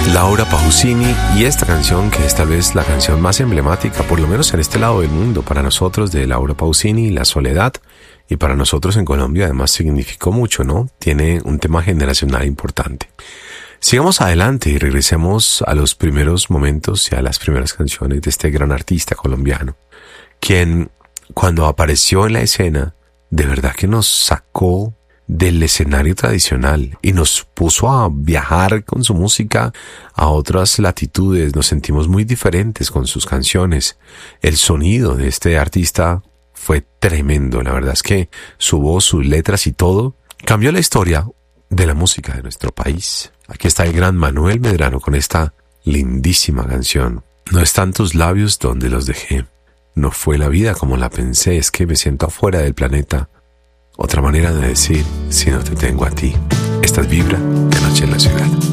Laura Pausini, y esta canción que es tal vez la canción más emblemática, por lo menos en este lado del mundo, para nosotros, de Laura Pausini, La Soledad, y para nosotros en Colombia además significó mucho, ¿no? Tiene un tema generacional importante. Sigamos adelante y regresemos a los primeros momentos y a las primeras canciones de este gran artista colombiano, quien cuando apareció en la escena, de verdad que nos sacó del escenario tradicional y nos puso a viajar con su música a otras latitudes. Nos sentimos muy diferentes con sus canciones. El sonido de este artista fue tremendo. La verdad es que su voz, sus letras y todo cambió la historia de la música de nuestro país. Aquí está el gran Manuel Medrano con esta lindísima canción. No están tus labios donde los dejé. No fue la vida como la pensé. Es que me siento afuera del planeta. Otra manera de decir, si no te tengo a ti. Esta es Vibra de Noche en la Ciudad.